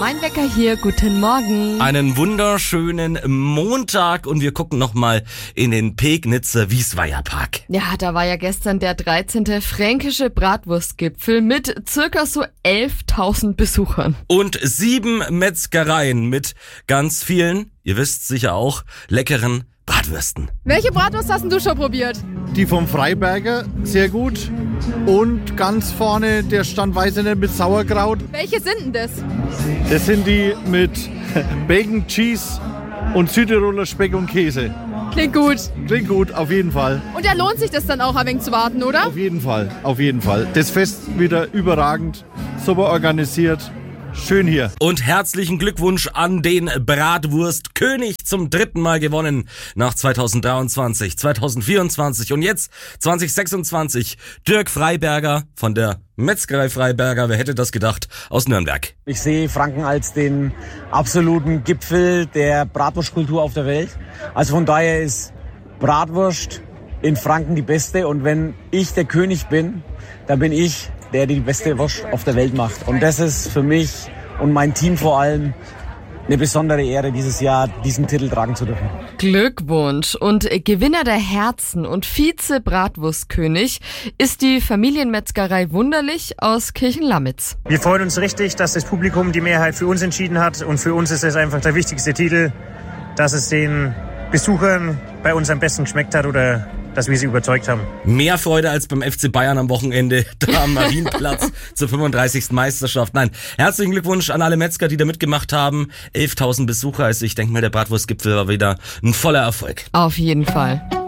mein Wecker hier, guten Morgen. Einen wunderschönen Montag und wir gucken nochmal in den Pegnitzer Wiesweierpark. Ja, da war ja gestern der 13. fränkische Bratwurstgipfel mit circa so 11.000 Besuchern. Und 7 Metzgereien mit ganz vielen, ihr wisst sicher auch, leckeren Bratwürsten. Welche Bratwurst hast du schon probiert? Die vom Freiberger, sehr gut. Und ganz vorne der Stand Weißener mit Sauerkraut. Welche sind denn das? Das sind die mit Bacon, Cheese und Südtiroler Speck und Käse. Klingt gut. Klingt gut, auf jeden Fall. Und da lohnt sich das dann auch ein wenig zu warten, oder? Auf jeden Fall, auf jeden Fall. Das Fest wieder überragend, super organisiert. Schön hier. Und herzlichen Glückwunsch an den Bratwurstkönig, zum 3. Mal gewonnen nach 2023, 2024 und jetzt 2026. Dirk Freiberger von der Metzgerei Freiberger, wer hätte das gedacht, aus Nürnberg. Ich sehe Franken als den absoluten Gipfel der Bratwurstkultur auf der Welt. Also von daher ist Bratwurst in Franken die beste. Und wenn ich der König bin, dann bin ich der die beste Wurst auf der Welt macht. Und das ist für mich und mein Team vor allem eine besondere Ehre, dieses Jahr diesen Titel tragen zu dürfen. Glückwunsch. Und Gewinner der Herzen und Vize-Bratwurstkönig ist die Familienmetzgerei Wunderlich aus Kirchenlamitz. Wir freuen uns richtig, dass das Publikum die Mehrheit für uns entschieden hat. Und für uns ist es einfach der wichtigste Titel, dass es den Besuchern bei uns am besten geschmeckt hat oder dass wir sie überzeugt haben. Mehr Freude als beim FC Bayern am Wochenende, da am Marienplatz zur 35. Meisterschaft. Nein, herzlichen Glückwunsch an alle Metzger, die da mitgemacht haben. 11.000 Besucher, also ich denke mal, der Bratwurstgipfel war wieder ein voller Erfolg. Auf jeden Fall.